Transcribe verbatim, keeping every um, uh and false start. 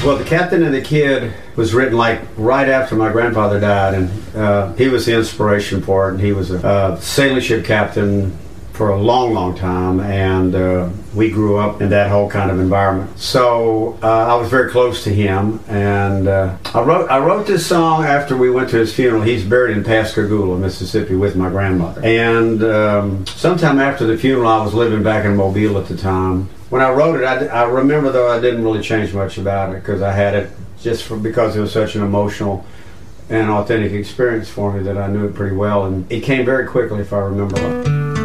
Well, The Captain and the Kid was written like right after my grandfather died, and uh, he was the inspiration for it. And he was a uh, sailing ship captain for a long, long time, and uh, we grew up in that whole kind of environment. So uh, I was very close to him, and uh, I wrote I wrote this song after we went to his funeral. He's buried in Pascagoula, Mississippi, with my grandmother. And um, sometime after the funeral, I was living back in Mobile at the time. When I wrote it, I, I remember, though, I didn't really change much about it because I had it just for, because it was such an emotional and authentic experience for me that I knew it pretty well. And it came very quickly, if I remember.